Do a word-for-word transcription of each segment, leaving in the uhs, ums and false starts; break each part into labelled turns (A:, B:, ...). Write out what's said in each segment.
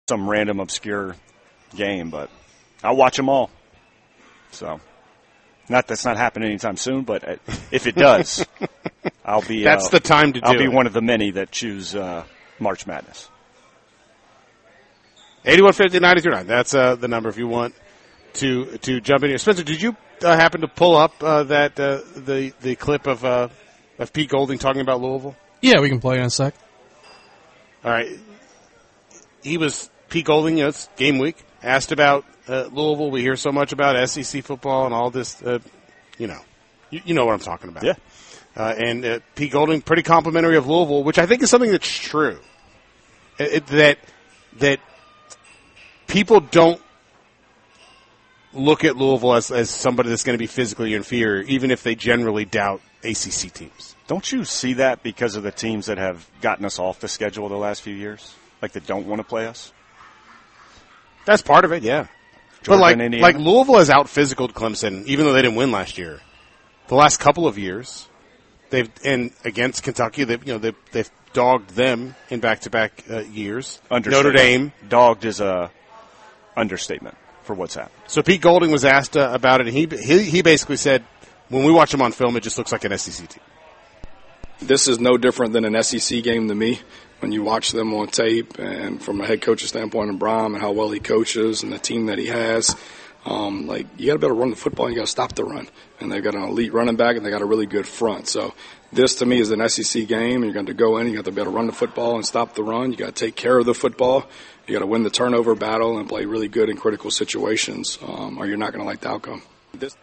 A: some random obscure game, but I'll watch them all. So, not that's not happening anytime soon, but if it does, I'll be.
B: That's
A: uh,
B: the time to do
A: I'll be
B: it.
A: one of the many that choose uh, March Madness.
B: eighty-one fifty, ninety-three nine. That's uh, the number if you want to to jump in here. Spencer, did you uh, happen to pull up uh, that uh, the the clip of uh, of Pete Golding talking about Louisville?
C: Yeah, we can play in a sec.
B: All right. He was Pete Golding. You know, it's game week. Asked about uh, Louisville. We hear so much about S E C football and all this. Uh, you know, you, you know what I'm talking about.
A: Yeah.
B: Uh, and uh, Pete Golding, pretty complimentary of Louisville, which I think is something that's true. It, it, that that people don't look at Louisville as, as somebody that's going to be physically inferior, even if they generally doubt A C C teams.
A: Don't you see that because of the teams that have gotten us off the schedule the last few years? Like that don't want to play us?
B: That's part of it, yeah.
A: Georgia
B: but like,
A: and Indiana?
B: like Louisville has out-physicaled Clemson, even though they didn't win last year. The last couple of years, they've and against Kentucky, they've you know they've, they've dogged them in back-to-back uh, years. Notre Dame,
A: dogged is a understatement for what's happened.
B: So Pete Golding was asked uh, about it, and he, he he basically said, when we watch them on film, it just looks like an S E C team.
D: This is no different than an S E C game to me. When you watch them on tape, and from a head coach's standpoint, and Brom and how well he coaches and the team that he has, um, like you got to be able to run the football, and you got to stop the run. And they've got an elite running back, and they got a really good front. So this to me is an S E C game. And you're going to go in, you got to be able to run the football and stop the run. You got to take care of the football. You got to win the turnover battle and play really good in critical situations, um, or you're not going to like the outcome. This.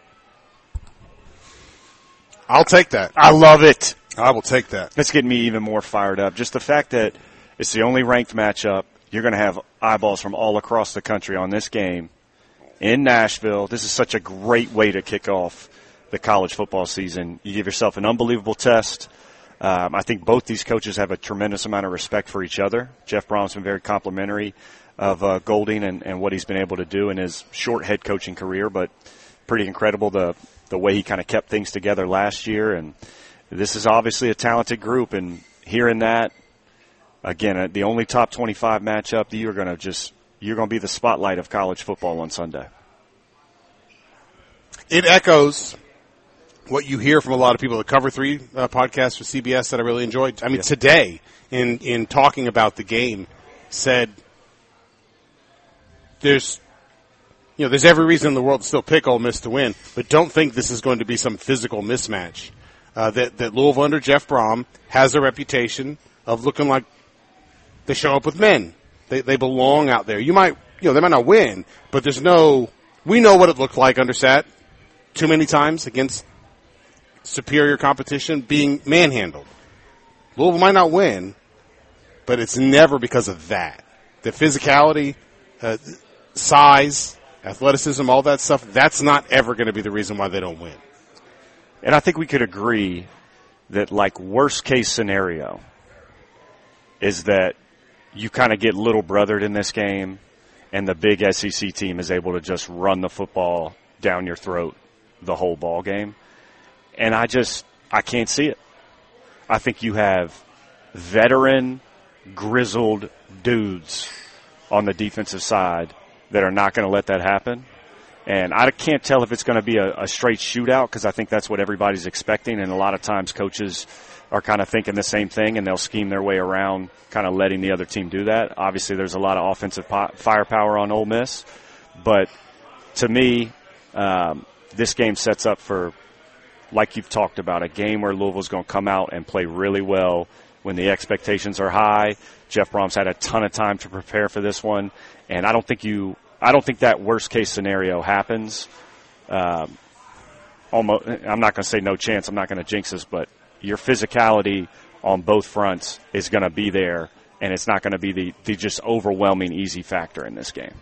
B: I'll take that.
A: I love it.
B: I will take that.
A: That's getting me even more fired up. Just the fact that it's the only ranked matchup. You're going to have eyeballs from all across the country on this game in Nashville. This is such a great way to kick off the college football season. You give yourself an unbelievable test. Um, I think both these coaches have a tremendous amount of respect for each other. Jeff Brom's been very complimentary of uh, Golding and, and what he's been able to do in his short head coaching career, but pretty incredible the the way he kind of kept things together last year. And this is obviously a talented group, and hearing that, again, the only top twenty-five matchup, you're going to just you're going to be the spotlight of college football on Sunday.
B: It echoes what you hear from a lot of people. The Cover Three uh, podcast for C B S that I really enjoyed. I mean,
A: yes.
B: today in in talking about the game, said there's you know there's every reason in the world to still pick Ole Miss to win, but don't think this is going to be some physical mismatch. Uh, that that Louisville under Jeff Brom has a reputation of looking like they show up with men. They they belong out there. You might you know they might not win, but there's no. We know what it looked like under Sat too many times against superior competition being manhandled. Louisville might not win, but it's never because of that. The physicality, uh, size, athleticism, all that stuff, that's not ever going to be the reason why they don't win.
A: And I think we could agree that, like, worst case scenario is that you kind of get little brothered in this game and the big S E C team is able to just run the football down your throat the whole ball game. And I just, I can't see it. I think you have veteran, grizzled dudes on the defensive side that are not going to let that happen. And I can't tell if it's going to be a, a straight shootout because I think that's what everybody's expecting. And a lot of times coaches are kind of thinking the same thing, and they'll scheme their way around kind of letting the other team do that. Obviously, there's a lot of offensive po- firepower on Ole Miss. But to me, um, this game sets up for, like you've talked about, a game where Louisville's going to come out and play really well when the expectations are high. Jeff Brom's had a ton of time to prepare for this one, and I don't think you – I don't think that worst-case scenario happens. Um, almost, I'm not going to say no chance. I'm not going to jinx this, but your physicality on both fronts is going to be there, and it's not going to be the, the just overwhelming easy factor in this game.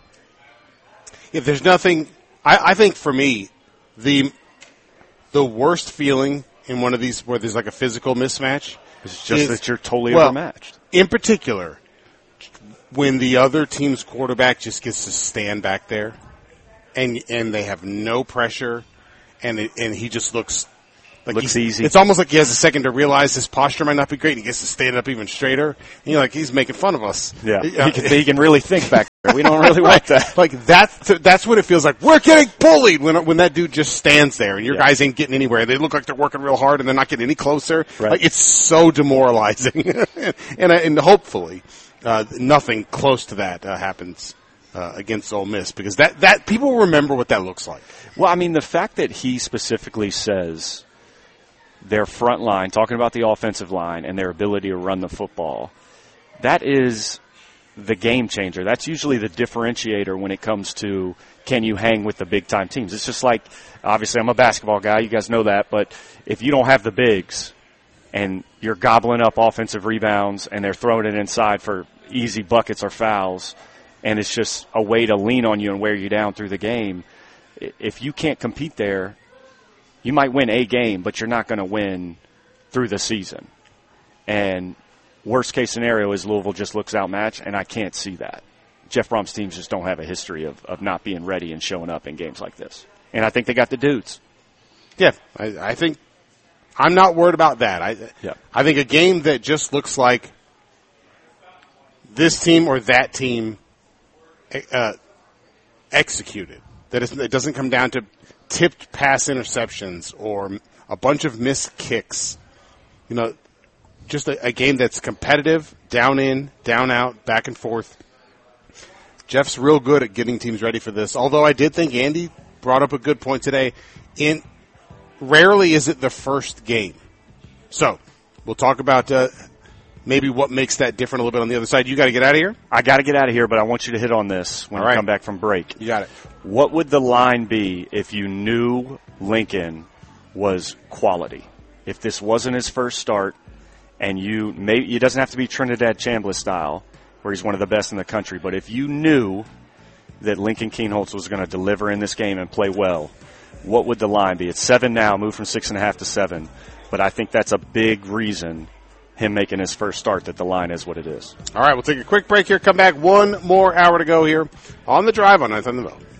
B: If there's nothing, I, I think for me, the the worst feeling in one of these where there's like a physical mismatch
A: it's just
B: is,
A: that you're totally
B: well,
A: overmatched.
B: In particular, when the other team's quarterback just gets to stand back there and and they have no pressure and it, and he just looks Like
A: Looks easy.
B: It's almost like he has a second to realize his posture might not be great, and he gets to stand up even straighter. And you're like, he's making fun of us.
A: Yeah,
B: Uh,
A: he, can, he can really think back there. We don't really want that.
B: Like that's that's what it feels like. We're getting bullied when when that dude just stands there, and your
A: Yeah.
B: guys ain't getting anywhere. They look like they're working real hard, and they're not getting any closer.
A: Right.
B: Like it's so demoralizing. and and hopefully, uh, nothing close to that uh, happens uh, against Ole Miss, because that that people remember what that looks like.
A: Well, I mean, the fact that he specifically says their front line, talking about the offensive line and their ability to run the football, that is the game changer. That's usually the differentiator when it comes to can you hang with the big-time teams. It's just like, obviously I'm a basketball guy, you guys know that, but if you don't have the bigs and you're gobbling up offensive rebounds and they're throwing it inside for easy buckets or fouls, and it's just a way to lean on you and wear you down through the game, if you can't compete there, you might win a game, but you're not going to win through the season. And worst case scenario is Louisville just looks outmatched, and I can't see that. Jeff Brom's teams just don't have a history of, of not being ready and showing up in games like this. And I think they got the dudes.
B: Yeah, I, I think I'm not worried about that. I
A: Yeah.
B: I think a game that just looks like this team or that team uh, executed. That is, it doesn't come down to tipped pass interceptions or a bunch of missed kicks. You know, just a, a game that's competitive, down in, down out, back and forth. Jeff's real good at getting teams ready for this, although I did think Andy brought up a good point today. In rarely is it the first game. So we'll talk about uh, maybe what makes that different a little bit on the other side. You got to get out of here?
A: I got to get out of here, but I want you to hit on this when
B: All
A: we
B: right.
A: come back from break.
B: You got it.
A: What would the line be if you knew Lincoln was quality? If this wasn't his first start, and you may, it doesn't have to be Trinidad Chambliss style, where he's one of the best in the country, but if you knew that Lincoln Kienholz was going to deliver in this game and play well, what would the line be? It's seven now, moved from six and a half to seven, but I think that's a big reason, him making his first start, that the line is what it is.
B: All right, we'll take a quick break here, come back. One more hour to go here on The Drive on ninth on the Vote.